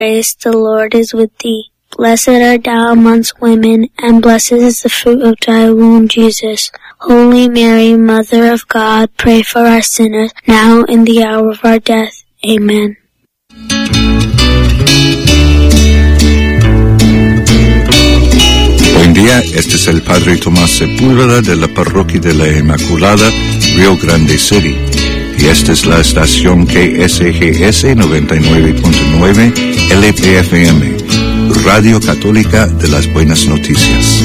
Grace, the Lord is with thee. Blessed art thou amongst women, and blessed is the fruit of thy womb, Jesus. Holy Mary, Mother of God, pray for us sinners, now and in the hour of our death. Amen. Buen día, este es el Padre Tomás Sepúlveda de la Parroquia de la Inmaculada, Rio Grande City. Y esta es la estación KSGS 99.9 LPFM, Radio Católica de las Buenas Noticias.